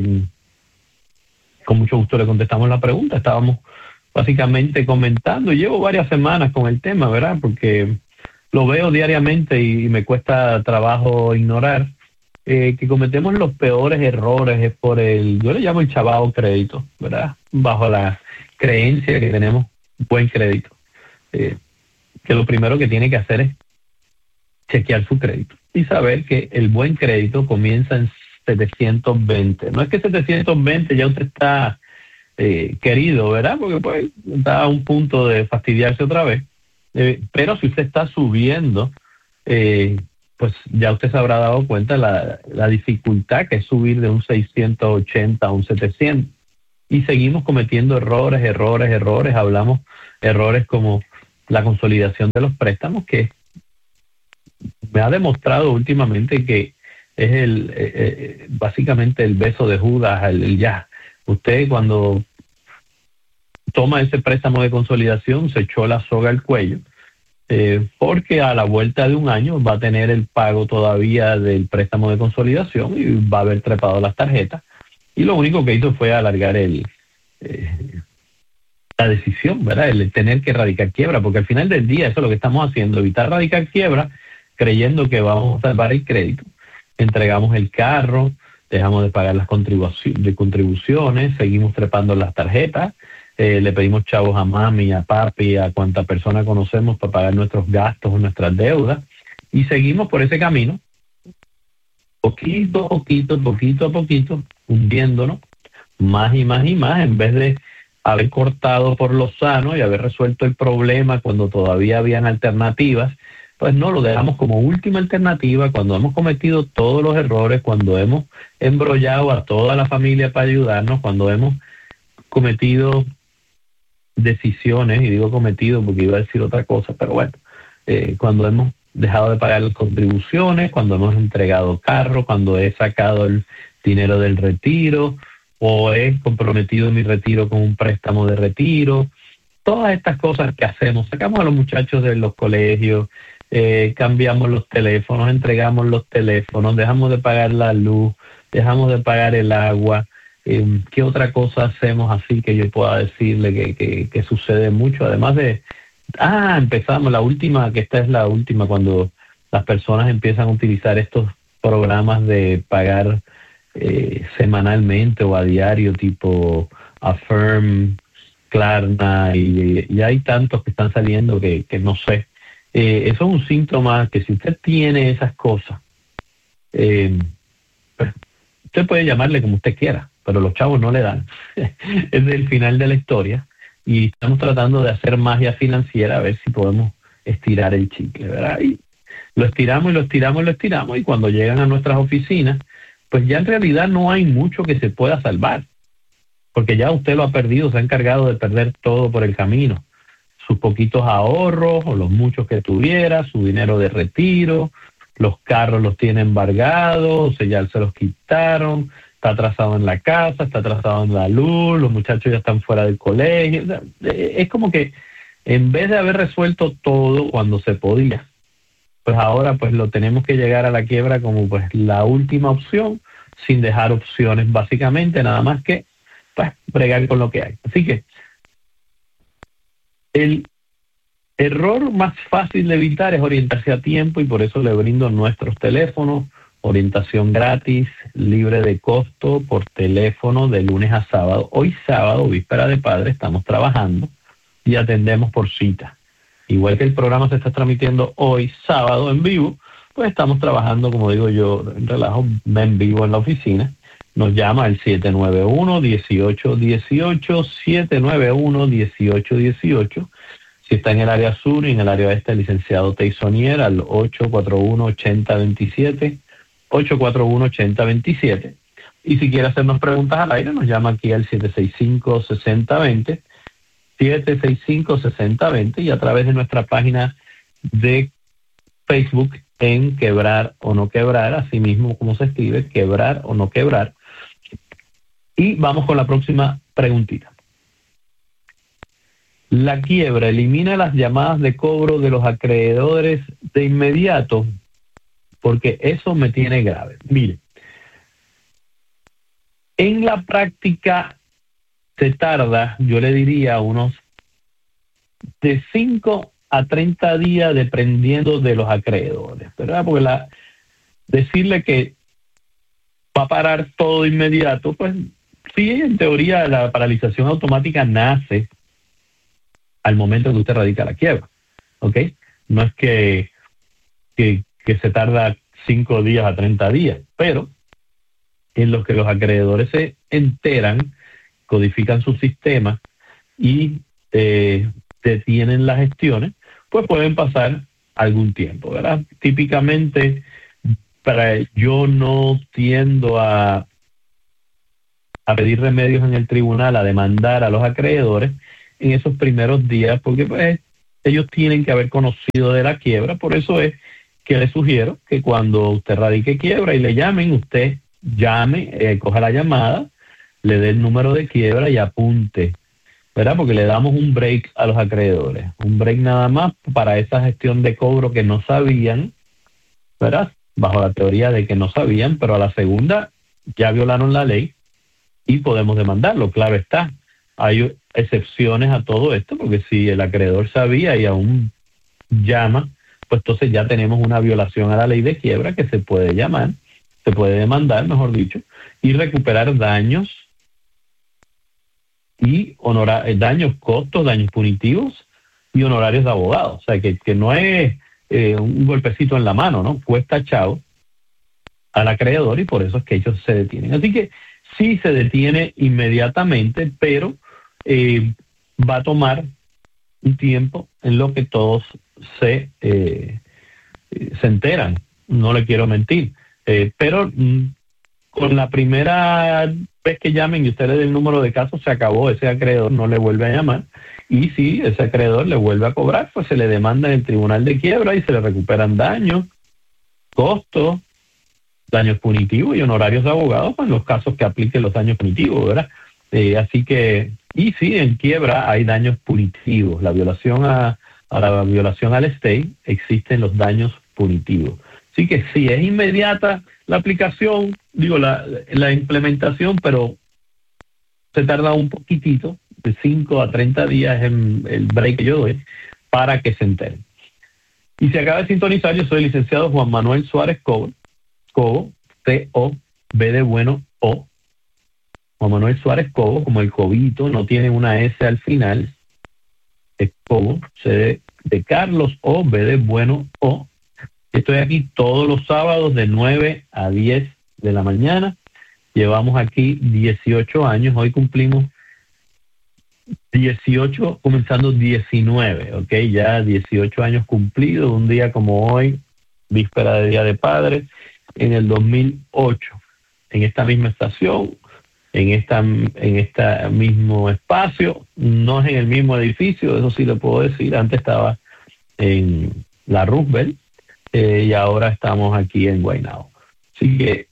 con mucho gusto le contestamos la pregunta. Estábamos básicamente comentando, llevo varias semanas con el tema, ¿verdad? Porque lo veo diariamente y me cuesta trabajo ignorar que cometemos los peores errores es por yo le llamo el chavao crédito, ¿verdad? Bajo la creencia que tenemos buen crédito, que lo primero que tiene que hacer es chequear su crédito y saber que el buen crédito comienza en 720. No es que 720 ya usted está querido, ¿verdad? Porque pues está a un punto de fastidiarse otra vez. Pero si usted está subiendo, pues ya usted se habrá dado cuenta la dificultad que es subir de un 680 a un 700. Y seguimos cometiendo errores. Hablamos errores como la consolidación de los préstamos, que me ha demostrado últimamente que es básicamente el beso de Judas, el ya. Usted cuando toma ese préstamo de consolidación se echó la soga al cuello, porque a la vuelta de un año va a tener el pago todavía del préstamo de consolidación y va a haber trepado las tarjetas, y lo único que hizo fue alargar la decisión, ¿verdad? El tener que radicar quiebra, porque al final del día eso es lo que estamos haciendo, evitar radicar quiebra creyendo que vamos a salvar el crédito. Entregamos el carro, dejamos de pagar las contribuciones, seguimos trepando las tarjetas, le pedimos chavos a mami, a papi, a cuanta persona conocemos para pagar nuestros gastos o nuestras deudas, y seguimos por ese camino, poquito a poquito, hundiéndonos más y más, en vez de haber cortado por lo sano y haber resuelto el problema cuando todavía habían alternativas. Pues no, lo dejamos como última alternativa cuando hemos cometido todos los errores, cuando hemos embrollado a toda la familia para ayudarnos, cuando hemos cometido decisiones, y digo cometido porque iba a decir otra cosa, pero bueno, cuando hemos dejado de pagar las contribuciones, cuando hemos entregado carro, cuando he sacado el dinero del retiro, o he comprometido mi retiro con un préstamo de retiro. Todas estas cosas que hacemos, sacamos a los muchachos de los colegios, cambiamos los teléfonos, entregamos los teléfonos, dejamos de pagar la luz, dejamos de pagar el agua. ¿Qué otra cosa hacemos así que yo pueda decirle que sucede mucho? Además de, empezamos la última, que esta es la última, cuando las personas empiezan a utilizar estos programas de pagar semanalmente o a diario, tipo Affirm, Klarna, y hay tantos que están saliendo que no sé. Eso es un síntoma que si usted tiene esas cosas, pues, usted puede llamarle como usted quiera, pero los chavos no le dan. Es el final de la historia y estamos tratando de hacer magia financiera a ver si podemos estirar el chicle, ¿verdad? Y lo estiramos y cuando llegan a nuestras oficinas, pues ya en realidad no hay mucho que se pueda salvar, porque ya usted lo ha perdido, se ha encargado de perder todo por el camino. Sus poquitos ahorros o los muchos que tuviera, su dinero de retiro, los carros los tiene embargados, ya se los quitaron, está atrasado en la casa, está atrasado en la luz, los muchachos ya están fuera del colegio. O sea, es como que en vez de haber resuelto todo cuando se podía, pues ahora pues lo tenemos que llegar a la quiebra como pues la última opción, sin dejar opciones, básicamente nada más que pues bregar con lo que hay. Así que el error más fácil de evitar es orientarse a tiempo, y por eso le brindo nuestros teléfonos, orientación gratis, libre de costo, por teléfono de lunes a sábado. Hoy sábado, víspera de Padre, estamos trabajando y atendemos por cita. Igual que el programa se está transmitiendo hoy sábado en vivo, pues estamos trabajando, como digo yo, en relajo, en vivo en la oficina. Nos llama al 791-1818, 791-1818. Si está en el área sur y en el área oeste, el licenciado Teisonier al 841-8027, 841-8027. Y si quiere hacernos preguntas al aire, nos llama aquí al 765-6020, 765-6020, y a través de nuestra página de Facebook en Quebrar o No Quebrar, así mismo como se escribe, Quebrar o No Quebrar. Y vamos con la próxima preguntita. La quiebra elimina las llamadas de cobro de los acreedores de inmediato, porque eso me tiene grave. Mire, en la práctica se tarda, yo le diría, unos de 5 a 30 días dependiendo de los acreedores, ¿verdad? Porque decirle que va a parar todo de inmediato, pues sí, en teoría la paralización automática nace al momento que usted radica la quiebra, ¿ok? No es que se tarda 5 días a 30 días, pero en los que los acreedores se enteran, codifican sus sistemas y detienen las gestiones, pues pueden pasar algún tiempo, ¿verdad? Típicamente, yo no tiendo a pedir remedios en el tribunal, a demandar a los acreedores en esos primeros días, porque pues ellos tienen que haber conocido de la quiebra. Por eso es que les sugiero que cuando usted radique quiebra y le llamen, usted llame, coja la llamada, le dé el número de quiebra y apunte, ¿verdad? Porque le damos un break a los acreedores, un break nada más para esa gestión de cobro que no sabían, ¿verdad? Bajo la teoría de que no sabían, pero a la segunda ya violaron la ley y podemos demandarlo. Claro está, hay excepciones a todo esto, porque si el acreedor sabía y aún llama, pues entonces ya tenemos una violación a la ley de quiebra que se puede demandar, mejor dicho, y recuperar daños y daños, costos, daños punitivos y honorarios de abogados. O sea, que no es un golpecito en la mano, ¿no? Cuesta chavo al acreedor y por eso es que ellos se detienen. Así que sí se detiene inmediatamente, pero va a tomar un tiempo en lo que todos se enteran. No le quiero mentir. Pero con la primera vez que llamen y usted le dé el número de casos, se acabó. Ese acreedor no le vuelve a llamar. Y si ese acreedor le vuelve a cobrar, pues se le demanda en el tribunal de quiebra y se le recuperan daños, costos, daños punitivos y honorarios de abogados en los casos que apliquen los daños punitivos, ¿verdad? Así que, y sí, en quiebra hay daños punitivos. La violación a la violación al estate existen los daños punitivos. Así que sí, es inmediata la aplicación, la implementación, pero se tarda un poquitito, de 5 a 30 días en el break que yo doy, para que se enteren. Y si acaba de sintonizar, yo soy el licenciado Juan Manuel Suárez Cobo, C-O-B de bueno, O. Juan Manuel Suárez Cobo, como el cobito, no tiene una S al final, es Cobo, C de Carlos, O, B de bueno, O. Estoy aquí todos los sábados de 9 a 10 de la mañana. Llevamos aquí 18 años. Hoy cumplimos 18, comenzando 19, ¿ok? Ya 18 años cumplidos, un día como hoy, víspera de Día de Padres, en el 2008, en esta misma estación, en este mismo espacio. No es en el mismo edificio, eso sí le puedo decir. Antes estaba en la Roosevelt. Y ahora estamos aquí en Guaynabo. Así que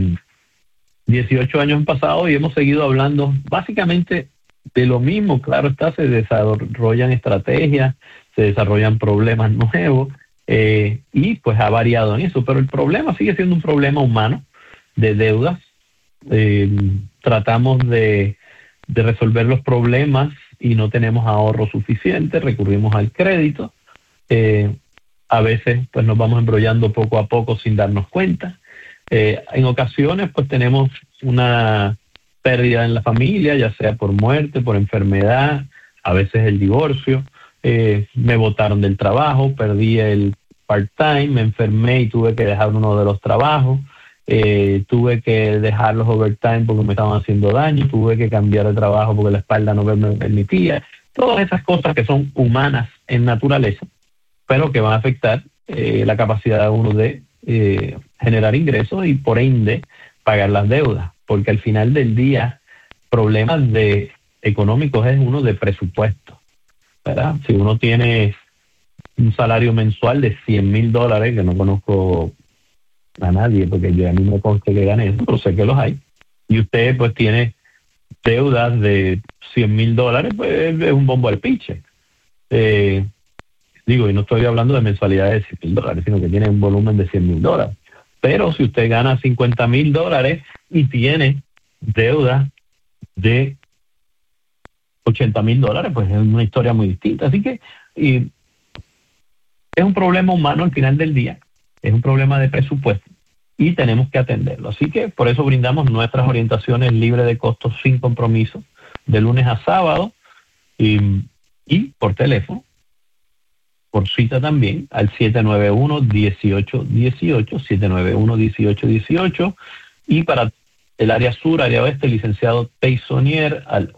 18 años han pasado y hemos seguido hablando básicamente de lo mismo. Claro está, se desarrollan estrategias, se desarrollan problemas nuevos y pues ha variado en eso. Pero el problema sigue siendo un problema humano de deudas. Tratamos de resolver los problemas y no tenemos ahorro suficiente, recurrimos al crédito. A veces pues nos vamos embrollando poco a poco sin darnos cuenta. En ocasiones pues tenemos una pérdida en la familia, ya sea por muerte, por enfermedad, a veces el divorcio. Me botaron del trabajo, perdí el part-time, me enfermé y tuve que dejar uno de los trabajos. Tuve que dejar los overtime porque me estaban haciendo daño, tuve que cambiar de trabajo porque la espalda no me permitía. Todas esas cosas que son humanas en naturaleza, pero que van a afectar la capacidad de uno de generar ingresos y por ende pagar las deudas, porque al final del día problemas económicos es uno de presupuesto, ¿verdad? Si uno tiene un salario mensual de $100,000, que no conozco a nadie porque a mí me consta que gane eso, pero sé que los hay, y usted pues tiene deudas de $100,000, pues es un bombo al piche. Y no estoy hablando de mensualidades de $100,000, sino que tiene un volumen de $100,000. Pero si usted gana $50,000 y tiene deuda de $80,000, pues es una historia muy distinta. Así que es un problema humano al final del día, es un problema de presupuesto y tenemos que atenderlo. Así que por eso brindamos nuestras orientaciones libres de costos sin compromiso de lunes a sábado. Y y por teléfono, por cita también, al 791-1818, 791-1818, y para el área sur, área oeste, licenciado Teysonier, al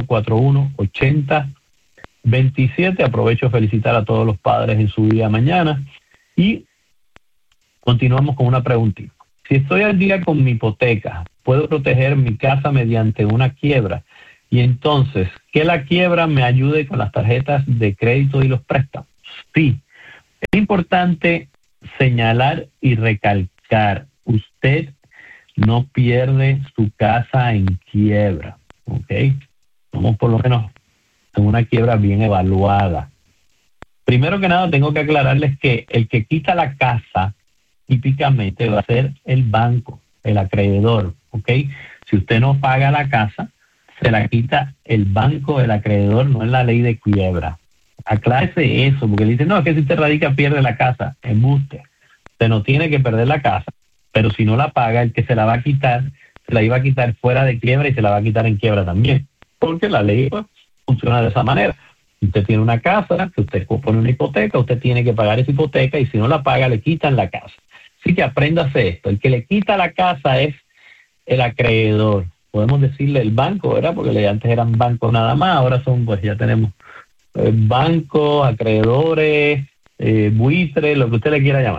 841-8027. Aprovecho a felicitar a todos los padres en su día de mañana. Y continuamos con una preguntita. Si estoy al día con mi hipoteca, ¿puedo proteger mi casa mediante una quiebra? Y entonces, ¿que la quiebra me ayude con las tarjetas de crédito y los préstamos? Sí. Es importante señalar y recalcar, usted no pierde su casa en quiebra, ¿ok? Vamos por lo menos en una quiebra bien evaluada. Primero que nada, tengo que aclararles que el que quita la casa típicamente va a ser el banco, el acreedor, ¿ok? Si usted no paga la casa, se la quita el banco, el acreedor, no es la ley de quiebra. Aclárese eso, porque dicen, no, es que si usted radica pierde la casa. Embuste. Usted no tiene que perder la casa, pero si no la paga, el que se la va a quitar, se la iba a quitar fuera de quiebra y se la va a quitar en quiebra también, porque la ley pues, funciona de esa manera. Usted tiene una casa, que usted pone una hipoteca, usted tiene que pagar esa hipoteca y si no la paga, le quitan la casa. Así que apréndase esto. El que le quita la casa es el acreedor. Podemos decirle el banco, ¿verdad? Porque antes eran bancos nada más, ahora son, pues ya tenemos bancos, acreedores, buitres, lo que usted le quiera llamar.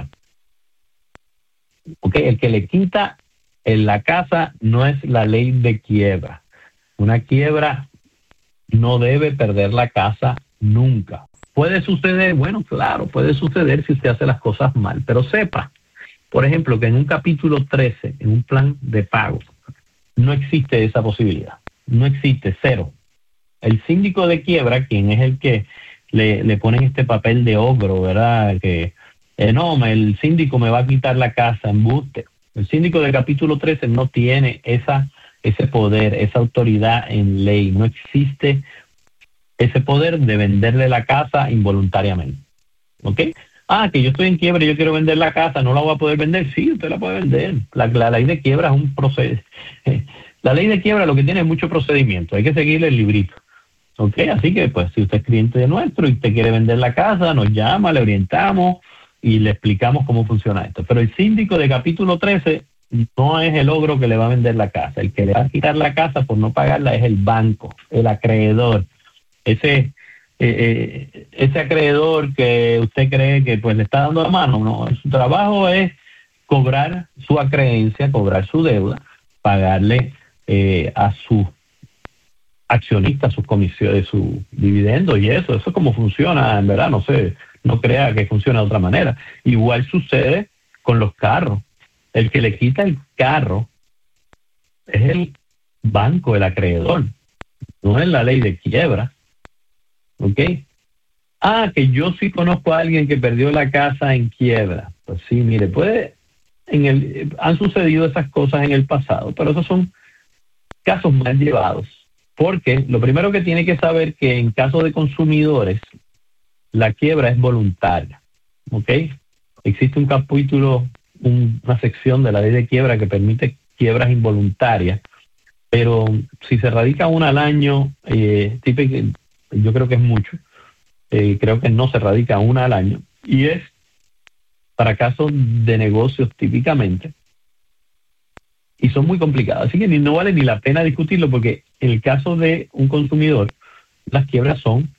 Okay, el que le quita en la casa no es la ley de quiebra. Una quiebra no debe perder la casa nunca. Puede suceder, bueno, claro, puede suceder si usted hace las cosas mal, pero sepa, por ejemplo, que en un capítulo 13, en un plan de pago, no existe esa posibilidad. No existe, cero. El síndico de quiebra, quien es el que le ponen este papel de ogro, ¿verdad? Que no, el síndico me va a quitar la casa, embuste. El síndico de capítulo 13 no tiene ese poder, esa autoridad en ley. No existe ese poder de venderle la casa involuntariamente. ¿Ok? Que yo estoy en quiebra y yo quiero vender la casa, ¿no la voy a poder vender? Sí, usted la puede vender. La ley de quiebra es un procedimiento. La ley de quiebra lo que tiene es mucho procedimiento. Hay que seguirle el librito. ¿Ok? Así que, pues, si usted es cliente de nuestro y usted quiere vender la casa, nos llama, le orientamos y le explicamos cómo funciona esto. Pero el síndico de capítulo 13 no es el ogro que le va a vender la casa. El que le va a quitar la casa por no pagarla es el banco, el acreedor. Ese acreedor que usted cree que pues le está dando la mano, no, su trabajo es cobrar su acreencia, cobrar su deuda, pagarle a sus accionistas sus comisiones, su dividendo y eso es como funciona, en verdad, no crea que funciona de otra manera. Igual sucede con los carros. El que le quita el carro es el banco, el acreedor, no es la ley de quiebra. ¿Ok? Que yo sí conozco a alguien que perdió la casa en quiebra. Pues sí, mire, han sucedido esas cosas en el pasado, pero esos son casos mal llevados. Porque lo primero que tiene que saber que en caso de consumidores, la quiebra es voluntaria. ¿Ok? Existe un capítulo, una sección de la ley de quiebra que permite quiebras involuntarias, pero si se radica una al año, yo creo que es mucho. Creo que no se radica una al año. Y es para casos de negocios típicamente. Y son muy complicados. Así que no vale ni la pena discutirlo porque en el caso de un consumidor, las quiebras son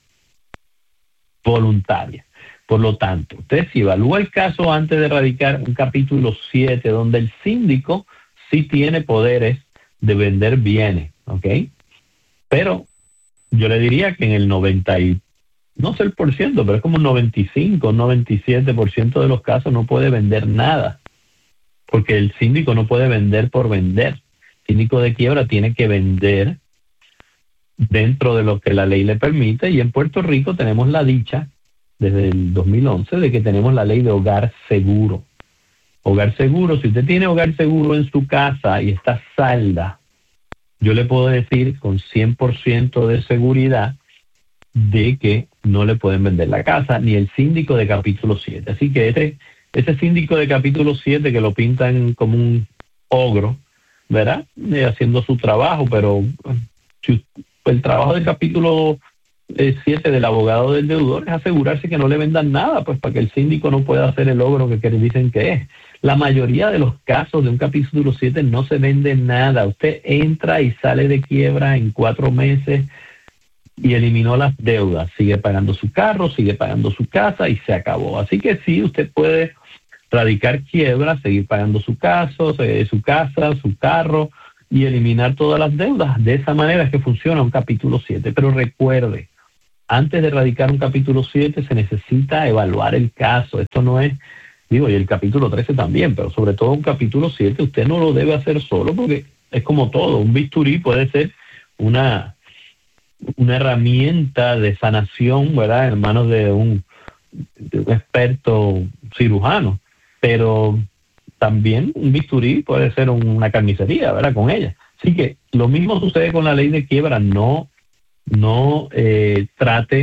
voluntarias. Por lo tanto, usted si evalúa el caso antes de radicar un capítulo 7, donde el síndico sí tiene poderes de vender bienes, ¿ok? Pero yo le diría que en el 90, no sé el por ciento, pero es como un 95, 97% de los casos no puede vender nada. Porque el síndico no puede vender por vender. El síndico de quiebra tiene que vender dentro de lo que la ley le permite. Y en Puerto Rico tenemos la dicha, desde el 2011, de que tenemos la ley de hogar seguro. Hogar seguro, si usted tiene hogar seguro en su casa y está salda, yo le puedo decir con 100% de seguridad de que no le pueden vender la casa, ni el síndico de capítulo 7. Así que ese síndico de capítulo 7 que lo pintan como un ogro, ¿verdad? Haciendo su trabajo, pero el trabajo del capítulo 7 del abogado del deudor es asegurarse que no le vendan nada, pues para que el síndico no pueda hacer el logro que dicen que es. La mayoría de los casos de un capítulo 7 no se vende nada. Usted entra y sale de quiebra en 4 meses y eliminó las deudas. Sigue pagando su carro, sigue pagando su casa y se acabó. Así que sí, usted puede radicar quiebra, seguir pagando su casa, su carro y eliminar todas las deudas. De esa manera es que funciona un capítulo 7. Pero recuerde, antes de radicar un capítulo 7 se necesita evaluar el caso. Esto no es, y el capítulo 13 también, pero sobre todo un capítulo 7 usted no lo debe hacer solo, porque es como todo. Un bisturí puede ser una herramienta de sanación, ¿verdad?, en manos de un experto cirujano, pero también un bisturí puede ser una carnicería, ¿verdad?, con ella. Así que lo mismo sucede con la ley de quiebra. No trate